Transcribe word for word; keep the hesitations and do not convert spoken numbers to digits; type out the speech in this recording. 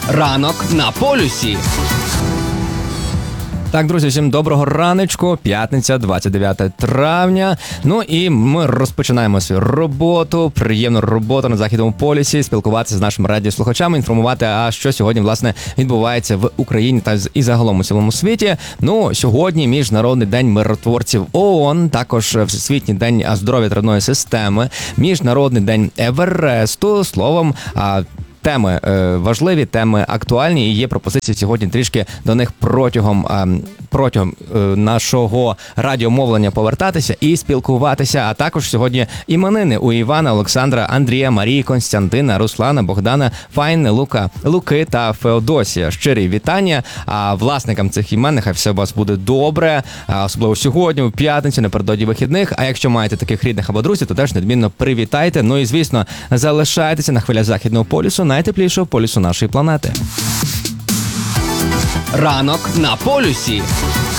Ранок на полюсі. Так, друзі, всім доброго раночку. П'ятниця, двадцять дев'яте травня. Ну і ми розпочинаємо свою роботу, приємну роботу на Західному полюсі, спілкуватися з нашими радіослухачами, інформувати, а що сьогодні, власне, відбувається в Україні та і загалом у цілому світі. Ну, сьогодні Міжнародний день миротворців ООН, також Всесвітній день здоров'я та нервної системи, Міжнародний день Евересту, словом, а теми е, важливі, теми актуальні, і є пропозиції сьогодні трішки до них протягом, е, протягом е, нашого радіомовлення повертатися і спілкуватися. А також сьогодні іменини у Івана, Олександра, Андрія, Марії, Константина, Руслана, Богдана, Файни, Лука, Луки та Феодосія. Щирі вітання. А власникам цих імен нехай все у вас буде добре, а особливо сьогодні, у п'ятницю, напередодні вихідних. А якщо маєте таких рідних або друзів, то теж недмінно привітайте. Ну і, звісно, залишайтеся на хвилях Західного полюсу, найтеплішого полюсу нашої планети. Ранок на полюсі.